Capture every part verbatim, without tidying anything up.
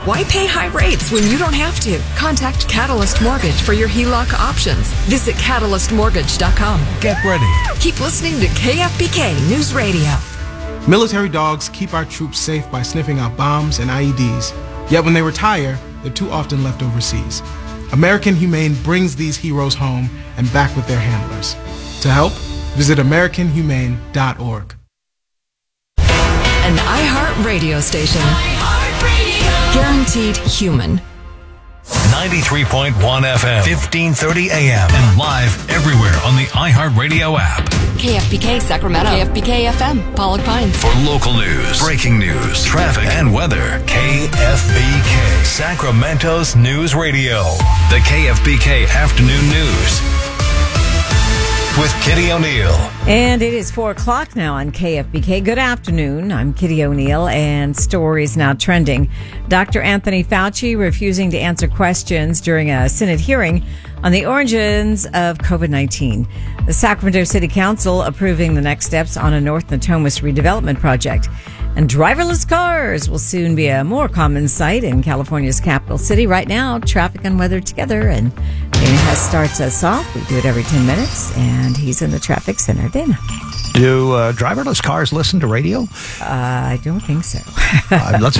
Why pay high rates when you don't have to? Contact Catalyst Mortgage for your H E L O C options. Visit catalyst mortgage dot com. Get ready. Keep listening to K F B K News Radio. Military dogs keep our troops safe by sniffing out bombs and I E Ds. Yet when they retire, they're too often left overseas. American Humane brings these heroes home and back with their handlers. To help, visit american humane dot org. An iHeart radio station. iHeart Radio. Guaranteed human. ninety-three point one F M, fifteen thirty A M, and live everywhere on the iHeartRadio app. K F B K Sacramento. K F B K F M, Pollock Pines. For local news, breaking news, traffic, and weather, K F B K, Sacramento's News Radio. The K F B K Afternoon News with Kitty O'Neill. And it is four o'clock now on K F B K. Good afternoon. I'm Kitty O'Neill, and stories now trending. Doctor Anthony Fauci refusing to answer questions during a Senate hearing on the origins of COVID nineteen. The Sacramento City Council approving the next steps on a North Natomas redevelopment project. And driverless cars will soon be a more common sight in California's capital city. Right now, traffic and weather together. And Dana Hess starts us off. We do it every ten minutes. And he's in the traffic center. Dana. Do uh, driverless cars listen to radio? Uh, I don't think so. uh, let's...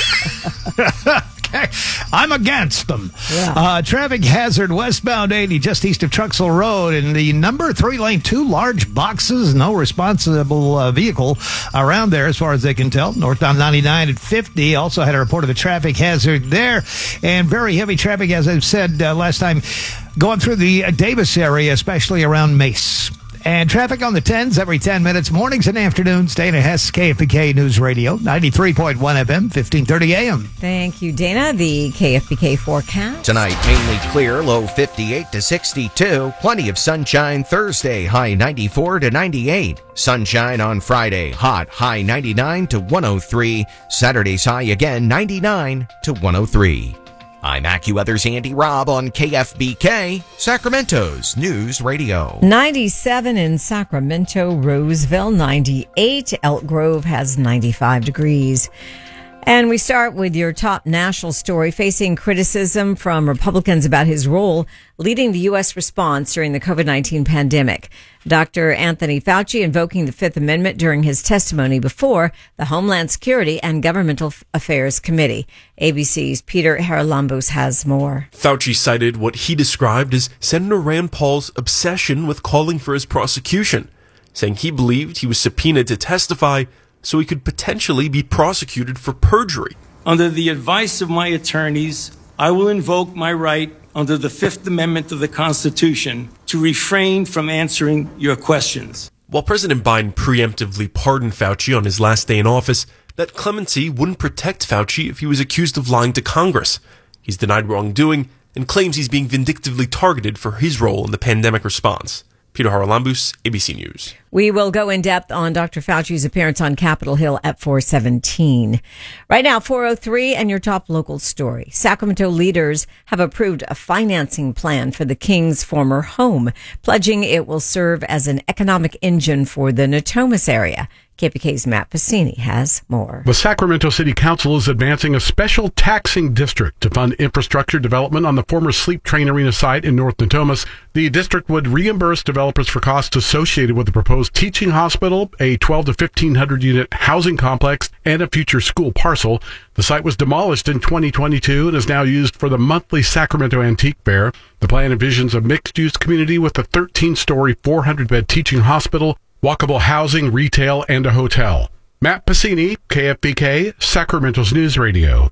Okay. I'm against them. Yeah. Uh, traffic hazard westbound eighty just east of Truxell Road, and the number three lane, two large boxes, no responsible uh, vehicle around there as far as they can tell. Northbound ninety-nine at fifty also had a report of a traffic hazard there, and very heavy traffic, as I've said uh, last time, going through the uh, Davis area, especially around Mace. And traffic on the tens every ten minutes, mornings and afternoons. Dana Hess, K F B K News Radio, ninety-three point one F M, fifteen thirty A M. Thank you, Dana. The K F B K forecast. Tonight, mainly clear, low fifty-eight to sixty-two. Plenty of sunshine Thursday, high ninety-four to ninety-eight. Sunshine on Friday, hot, high ninety-nine to one oh three. Saturday's high again, ninety-nine to one oh three. I'm AccuWeather's Andy Robb on K F B K, Sacramento's News Radio. ninety-seven in Sacramento, Roseville, ninety-eight. Elk Grove has ninety-five degrees. And we start with your top national story, facing criticism from Republicans about his role leading the U S response during the COVID nineteen pandemic. Doctor Anthony Fauci invoking the Fifth Amendment during his testimony before the Homeland Security and Governmental Affairs Committee. A B C's Peter Haralambous has more. Fauci cited what he described as Senator Rand Paul's obsession with calling for his prosecution, saying he believed he was subpoenaed to testify so he could potentially be prosecuted for perjury. Under the advice of my attorneys, I will invoke my right under the Fifth Amendment of the Constitution to refrain from answering your questions. While President Biden preemptively pardoned Fauci on his last day in office, that clemency wouldn't protect Fauci if he was accused of lying to Congress. He's denied wrongdoing and claims he's being vindictively targeted for his role in the pandemic response. Peter Haralambous, A B C News. We will go in depth on Doctor Fauci's appearance on Capitol Hill at four seventeen. Right now, four oh three, and your top local story. Sacramento leaders have approved a financing plan for the King's former home, pledging it will serve as an economic engine for the Natomas area. K F B K's Matt Pacini has more. The Sacramento City Council is advancing a special taxing district to fund infrastructure development on the former Sleep Train Arena site in North Natomas. The district would reimburse developers for costs associated with the proposed teaching hospital, a twelve to fifteen hundred unit housing complex, and a future school parcel. The site was demolished in twenty twenty-two and is now used for the monthly Sacramento Antique Fair. The plan envisions a mixed-use community with a thirteen-story, four hundred bed teaching hospital, walkable housing, retail, and a hotel. Matt Pacini, K F B K, Sacramento's News Radio.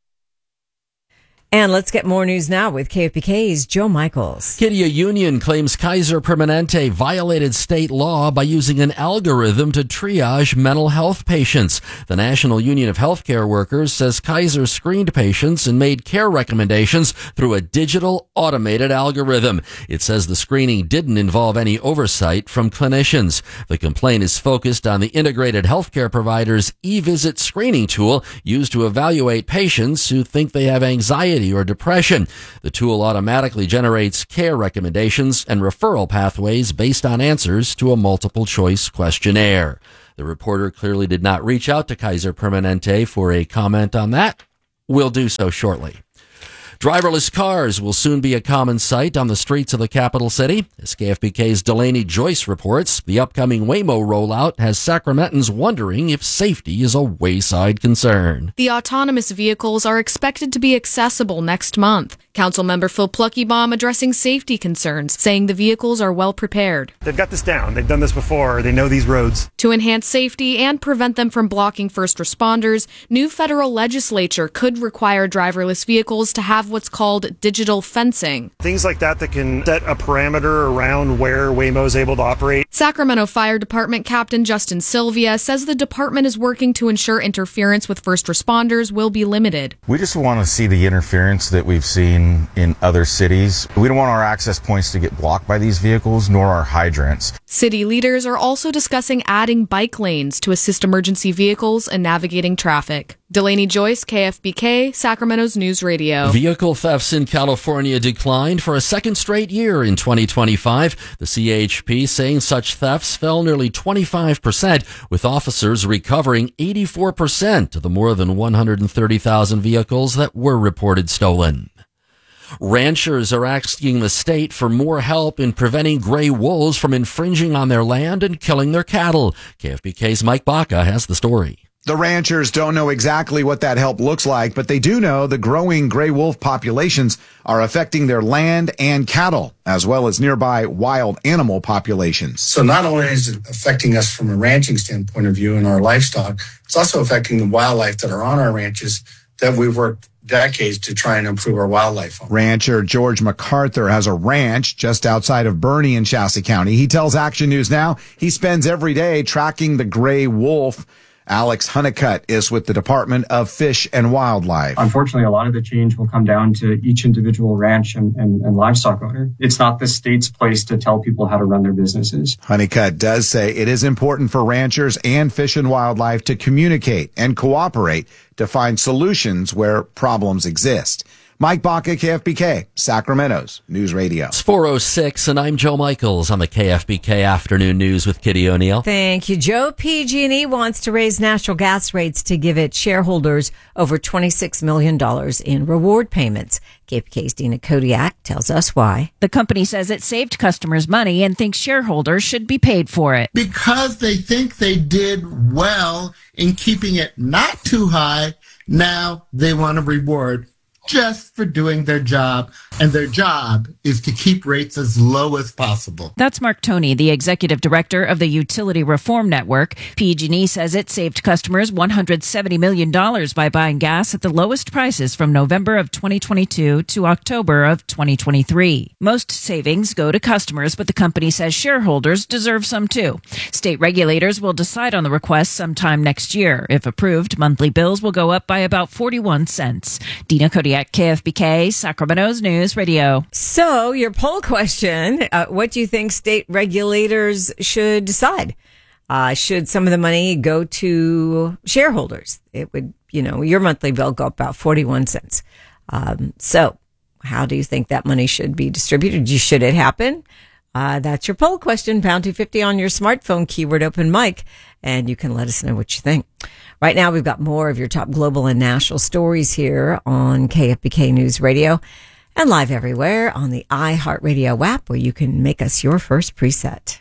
And let's get more news now with K F B K's Joe Michaels. Kitty, a union claims Kaiser Permanente violated state law by using an algorithm to triage mental health patients. The National Union of Healthcare Workers says Kaiser screened patients and made care recommendations through a digital automated algorithm. It says the screening didn't involve any oversight from clinicians. The complaint is focused on the integrated healthcare provider's e-visit screening tool used to evaluate patients who think they have anxiety or depression. The tool automatically generates care recommendations and referral pathways based on answers to a multiple choice questionnaire. The reporter clearly did not reach out to Kaiser Permanente for a comment on that. will do so shortly. Driverless cars will soon be a common sight on the streets of the capital city. As K F B K's Delaney Joyce reports, the upcoming Waymo rollout has Sacramentans wondering if safety is a wayside concern. The autonomous vehicles are expected to be accessible next month. Councilmember Phil Pluckybaum addressing safety concerns, saying the vehicles are well prepared. They've got this down. They've done this before. They know these roads. To enhance safety and prevent them from blocking first responders, new federal legislature could require driverless vehicles to have what's called digital fencing. Things like that that can set a parameter around where Waymo is able to operate. Sacramento Fire Department Captain Justin Sylvia says the department is working to ensure interference with first responders will be limited. We just want to see the interference that we've seen in other cities. We don't want our access points to get blocked by these vehicles, nor our hydrants. City leaders are also discussing adding bike lanes to assist emergency vehicles in navigating traffic. Delaney Joyce, K F B K, Sacramento's News Radio. Vehicle thefts in California declined for a second straight year in twenty twenty-five. The C H P saying such thefts fell nearly twenty-five percent, with officers recovering eighty-four percent of the more than one hundred thirty thousand vehicles that were reported stolen. Ranchers are asking the state for more help in preventing gray wolves from infringing on their land and killing their cattle. K F B K's Mike Baca has the story. The ranchers don't know exactly what that help looks like, but they do know the growing gray wolf populations are affecting their land and cattle, as well as nearby wild animal populations. So not only is it affecting us from a ranching standpoint of view and our livestock, it's also affecting the wildlife that are on our ranches that we've worked decades to try and improve our wildlife on. Rancher George MacArthur has a ranch just outside of Boerne in Shasta County. He tells Action News Now he spends every day tracking the gray wolf. Alex Honeycutt is with the Department of Fish and Wildlife. Unfortunately, a lot of the change will come down to each individual ranch and, and, and livestock owner. It's not the state's place to tell people how to run their businesses. Honeycutt does say it is important for ranchers and Fish and Wildlife to communicate and cooperate to find solutions where problems exist. Mike Baca, K F B K, Sacramento's News Radio. It's four oh six, and I'm Joe Michaels on the K F B K Afternoon News with Kitty O'Neill. Thank you, Joe. P G and E wants to raise natural gas rates to give its shareholders over twenty-six million dollars in reward payments. K F B K's Dina Kodiak tells us why. The company says it saved customers money and thinks shareholders should be paid for it. Because they think they did well in keeping it not too high, now they want a reward just for doing their job, and their job is to keep rates as low as possible. That's Mark Toney, the executive director of the Utility Reform Network. P G and E says it saved customers one hundred seventy million dollars by buying gas at the lowest prices from November of twenty twenty-two to October of twenty twenty-three. Most savings go to customers, but the company says shareholders deserve some too. State regulators will decide on the request sometime next year. If approved, monthly bills will go up by about forty-one cents. Dina Kodiak, K F B K, Sacramento's News Radio. So, your poll question, uh, what do you think state regulators should decide? Uh, should some of the money go to shareholders? It would, you know, your monthly bill go up about forty-one cents. Um, so, how do you think that money should be distributed? Should it happen? Uh, that's your poll question. Pound two fifty on your smartphone, keyword open mic, and you can let us know what you think. Right now, we've got more of your top global and national stories here on K F B K News Radio and live everywhere on the iHeartRadio app, where you can make us your first preset.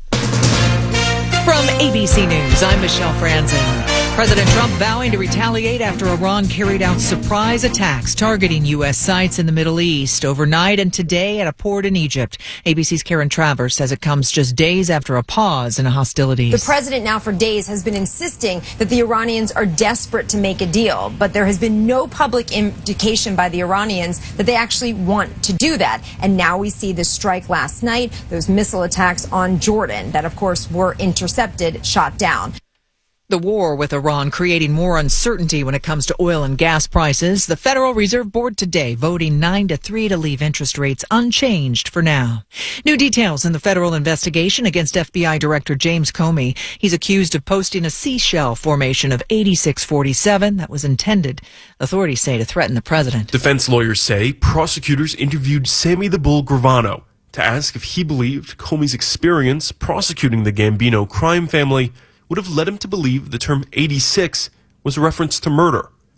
From A B C News, I'm Michelle Franzen. President Trump vowing to retaliate after Iran carried out surprise attacks targeting U S sites in the Middle East overnight and today at a port in Egypt. A B C's Karen Travers says it comes just days after a pause in hostilities. The president now for days has been insisting that the Iranians are desperate to make a deal, but there has been no public indication by the Iranians that they actually want to do that. And now we see this strike last night, those missile attacks on Jordan that, of course, were intercepted, shot down. The war with Iran creating more uncertainty when it comes to oil and gas prices. The Federal Reserve Board today voting nine to three to leave interest rates unchanged for now. New details in the federal investigation against F B I Director James Comey. He's accused of posting a seashell formation of eighty-six forty-seven that was intended, authorities say, to threaten the president. Defense lawyers say prosecutors interviewed Sammy the Bull Gravano to ask if he believed Comey's experience prosecuting the Gambino crime family would have led him to believe the term eighty-six was a reference to murder.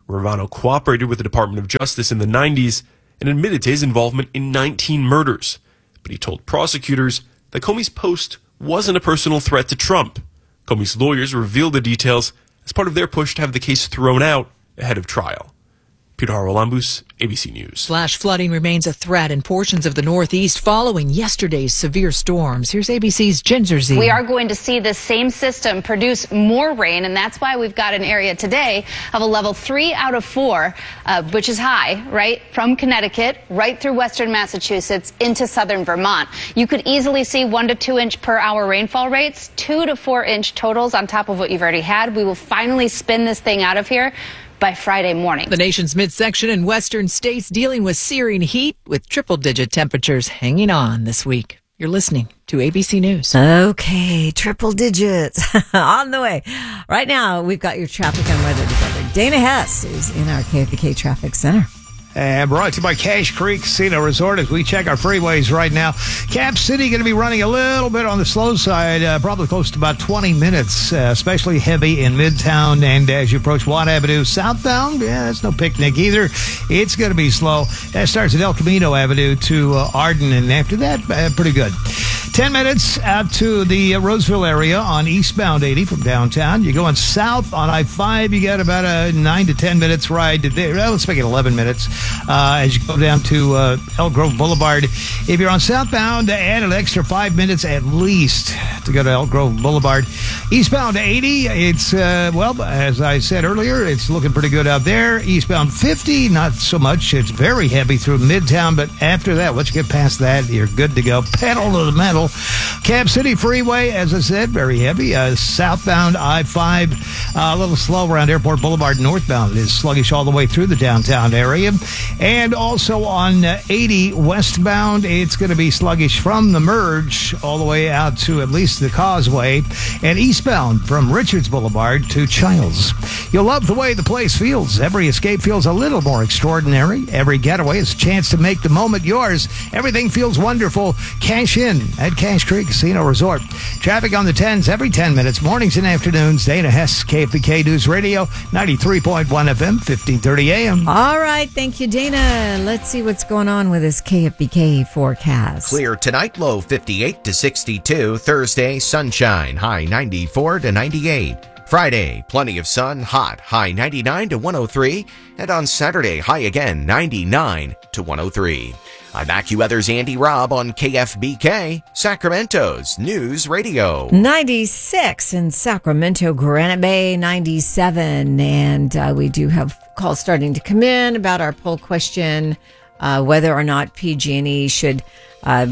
Ravano cooperated with the Department of Justice in the nineties and admitted to his involvement in nineteen murders. But he told prosecutors that Comey's post wasn't a personal threat to Trump. Comey's lawyers revealed the details as part of their push to have the case thrown out ahead of trial. Peter Harolambus, A B C News. Flash flooding remains a threat in portions of the Northeast following yesterday's severe storms. Here's A B C's Ginger Z. We are going to see this same system produce more rain, and that's why we've got an area today of a level three out of four, uh, which is high, right? From Connecticut right through western Massachusetts into southern Vermont. You could easily see one to two inch per hour rainfall rates, two to four inch totals on top of what you've already had. We will finally spin this thing out of here by Friday morning. The nation's midsection and western states dealing with searing heat with triple-digit temperatures hanging on this week. You're listening to A B C News. Okay, triple digits on the way. Right now, we've got your traffic and weather together. Dana Hess is in our K F B K Traffic Center. And brought to you by Cache Creek Casino Resort as we check our freeways right now. Cap City going to be running a little bit on the slow side, uh, probably close to about twenty minutes, uh, especially heavy in Midtown. And as you approach Watt Avenue southbound, yeah, it's no picnic either. It's going to be slow. That starts at El Camino Avenue to uh, Arden, and after that, uh, pretty good. Ten minutes out to the uh, Roseville area on eastbound eighty from downtown. You're going south on I five, you got about a nine to ten minutes ride to there. Well, let's make it eleven minutes. Uh, as you go down to uh, Elk Grove Boulevard. If you're on southbound, add an extra five minutes at least to go to Elk Grove Boulevard. Eastbound eighty, it's, uh, well, as I said earlier, it's looking pretty good out there. Eastbound fifty, not so much. It's very heavy through Midtown, but after that, once you get past that, you're good to go. Pedal to the metal. Cap City Freeway, as I said, very heavy. Uh, southbound I five, uh, a little slow around Airport Boulevard. Northbound it is sluggish all the way through the downtown area. And also on uh, eighty westbound, it's going to be sluggish from the merge all the way out to at least the Causeway. And eastbound from Richards Boulevard to Childs. You'll love the way the place feels. Every escape feels a little more extraordinary. Every getaway is a chance to make the moment yours. Everything feels wonderful. Cash in at Cache Creek Casino Resort. Traffic on the tens every ten minutes, mornings and afternoons. Dana Hess, K F B K News Radio, ninety-three point one F M, fifteen thirty A M. All right, thank you, Dana. Let's see what's going on with this K F B K forecast. Clear tonight, low fifty-eight to sixty-two. Thursday, sunshine, high ninety-four to ninety-eight. Friday, plenty of sun, hot, high ninety-nine to one oh three. And on Saturday, high again, ninety-nine to one oh three. I'm AccuWeather's Andy Robb on K F B K, Sacramento's News Radio. ninety-six in Sacramento, Granite Bay, ninety-seven. And uh, we do have calls starting to come in about our poll question, uh, whether or not P G and E should uh,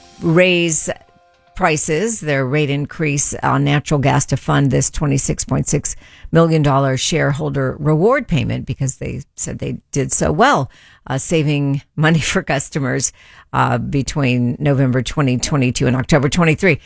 raise prices, their rate increase on natural gas to fund this twenty-six point six million dollars shareholder reward payment, because they said they did so well, uh, saving money for customers uh, between November twenty twenty-two and October twenty-three.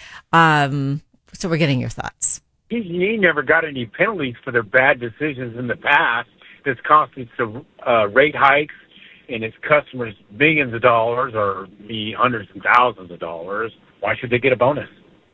Um, so we're getting your thoughts. P G and E never got any penalties for their bad decisions in the past. This cost its uh, rate hikes and its customers billions of dollars, or be hundreds and thousands of dollars. Why should they get a bonus?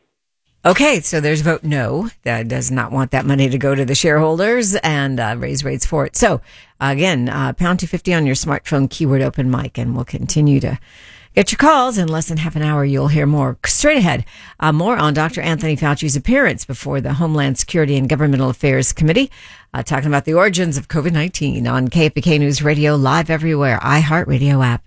Okay, so there's vote no. That does not want that money to go to the shareholders and uh, raise rates for it. So, again, uh, pound two fifty on your smartphone, keyword open mic, and we'll continue to get your calls. In less than half an hour, you'll hear more. Straight ahead, uh, more on Doctor Anthony Fauci's appearance before the Homeland Security and Governmental Affairs Committee, uh, talking about the origins of COVID nineteen on K F B K News Radio, live everywhere, iHeartRadio app.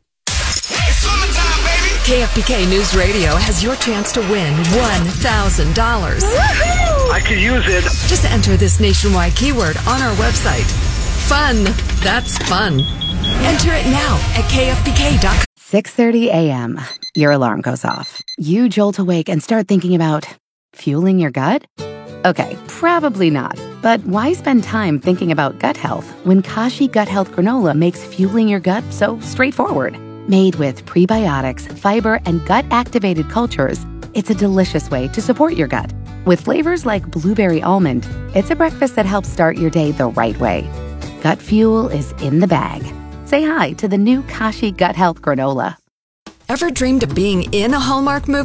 K F B K News Radio has your chance to win one thousand dollars. I could use it. Just enter this nationwide keyword on our website. Fun. That's fun. Enter it now at K F B K dot com. six thirty a.m. Your alarm goes off. You jolt awake and start thinking about fueling your gut? Okay, probably not. But why spend time thinking about gut health when Kashi Gut Health Granola makes fueling your gut so straightforward? Made with prebiotics, fiber, and gut-activated cultures, it's a delicious way to support your gut. With flavors like blueberry almond, it's a breakfast that helps start your day the right way. Gut fuel is in the bag. Say hi to the new Kashi Gut Health Granola. Ever dreamed of being in a Hallmark movie?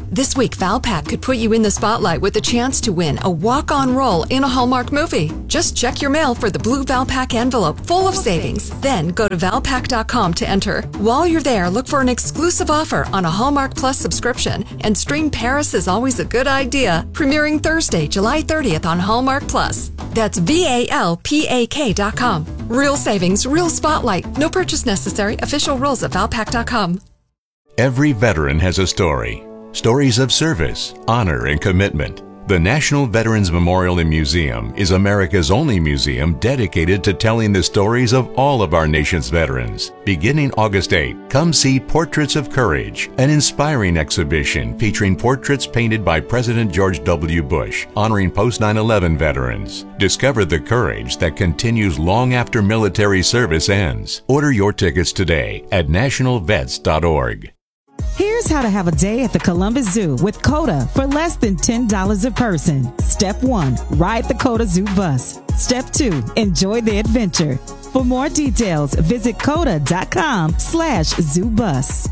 This week, Valpak could put you in the spotlight with a chance to win a walk-on role in a Hallmark movie. Just check your mail for the blue Valpak envelope full of savings. Then go to valpak dot com to enter. While you're there, look for an exclusive offer on a Hallmark Plus subscription and stream Paris is Always a Good Idea, premiering Thursday, July thirtieth on Hallmark Plus. That's V A L P A K dot com. Real savings, real spotlight. No purchase necessary. Official rules at valpak dot com. Every veteran has a story. Stories of service, honor, and commitment. The National Veterans Memorial and Museum is America's only museum dedicated to telling the stories of all of our nation's veterans. Beginning August eighth, come see Portraits of Courage, an inspiring exhibition featuring portraits painted by President George W. Bush, honoring post nine eleven veterans. Discover the courage that continues long after military service ends. Order your tickets today at national vets dot org. Here's how to have a day at the Columbus Zoo with COTA for less than ten dollars a person. Step one, ride the COTA Zoo bus. Step two, enjoy the adventure. For more details, visit coda dot com slash zoo bus.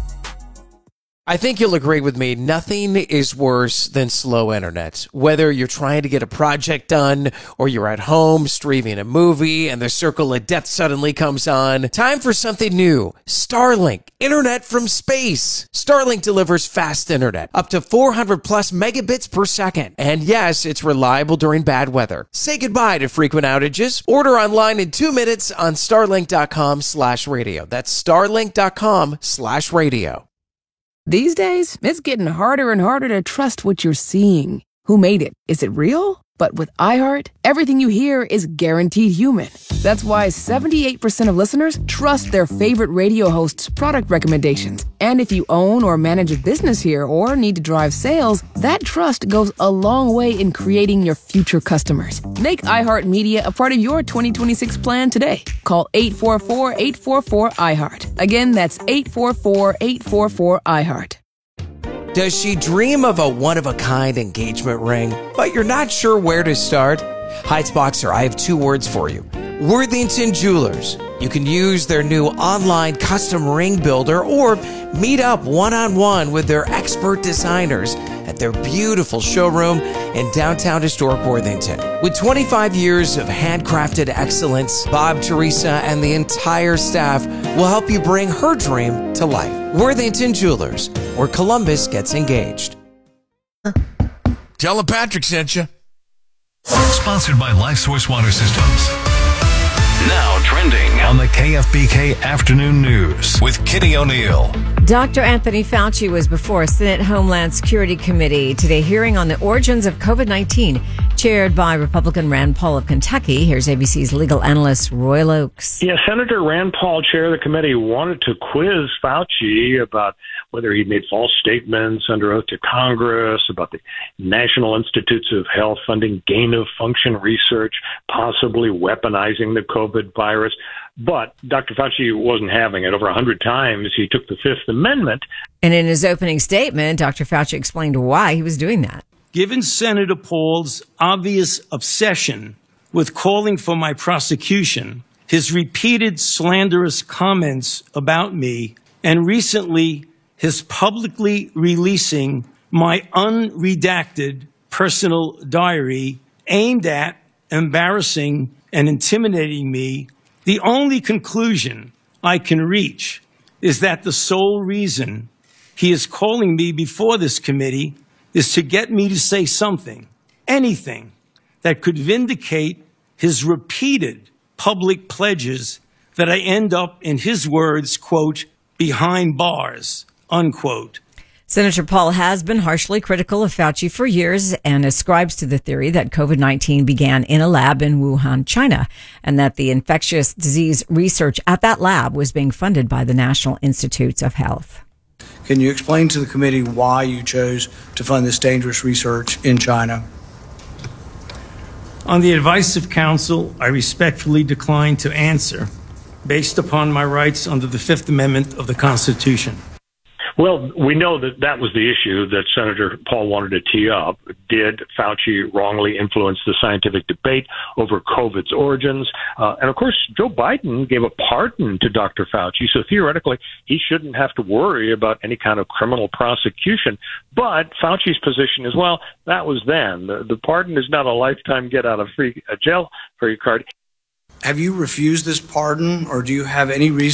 I think you'll agree with me, nothing is worse than slow internet. Whether you're trying to get a project done or you're at home streaming a movie and the circle of death suddenly comes on, time for something new. Starlink, internet from space. Starlink delivers fast internet, up to four hundred plus megabits per second. And yes, it's reliable during bad weather. Say goodbye to frequent outages. Order online in two minutes on starlink dot com slash radio. That's starlink dot com slash radio. These days, it's getting harder and harder to trust what you're seeing. Who made it? Is it real? But with iHeart, everything you hear is guaranteed human. That's why seventy-eight percent of listeners trust their favorite radio host's product recommendations. And if you own or manage a business here or need to drive sales, that trust goes a long way in creating your future customers. Make iHeartMedia a part of your twenty twenty-six plan today. Call eight four four, eight four four, iHeart. Again, that's eight four four, eight four four, iHeart. Does she dream of a one-of-a-kind engagement ring, but you're not sure where to start? Heights Boxer, I have two words for you. Worthington Jewelers. You can use their new online custom ring builder or meet up one-on-one with their expert designers at their beautiful showroom in downtown historic Worthington. With twenty-five years of handcrafted excellence, Bob, Teresa, and the entire staff will help you bring her dream to life. Worthington Jewelers, where Columbus gets engaged. Tell them Patrick sent you. Sponsored by LifeSource Water Systems. Now trending on the K F B K Afternoon News with Kitty O'Neill. Doctor Anthony Fauci was before a Senate Homeland Security Committee today hearing on the origins of COVID nineteen, chaired by Republican Rand Paul of Kentucky. Here's A B C's legal analyst Royal Oakes. Yeah, Senator Rand Paul, chair of the committee, wanted to quiz Fauci about whether he made false statements under oath to Congress, about the National Institutes of Health funding gain-of-function research, possibly weaponizing the COVID virus. But Doctor Fauci wasn't having it. Over a hundred times, he took the Fifth Amendment. And in his opening statement, Doctor Fauci explained why he was doing that. Given Senator Paul's obvious obsession with calling for my prosecution, his repeated slanderous comments about me, and recently his publicly releasing my unredacted personal diary aimed at embarrassing and intimidating me, the only conclusion I can reach is that the sole reason he is calling me before this committee is to get me to say something, anything, that could vindicate his repeated public pledges that I end up, in his words, quote, behind bars, unquote. Senator Paul has been harshly critical of Fauci for years and ascribes to the theory that COVID nineteen began in a lab in Wuhan, China, and that the infectious disease research at that lab was being funded by the National Institutes of Health. Can you explain to the committee why you chose to fund this dangerous research in China? On the advice of counsel, I respectfully decline to answer based upon my rights under the Fifth Amendment of the Constitution. Well, we know that that was the issue that Senator Paul wanted to tee up. Did Fauci wrongly influence the scientific debate over COVID's origins? Uh, and of course, Joe Biden gave a pardon to Doctor Fauci, so theoretically, he shouldn't have to worry about any kind of criminal prosecution. But Fauci's position is, well, that was then. The, the pardon is not a lifetime get out of free uh, jail free card. Have you refused this pardon, or do you have any reason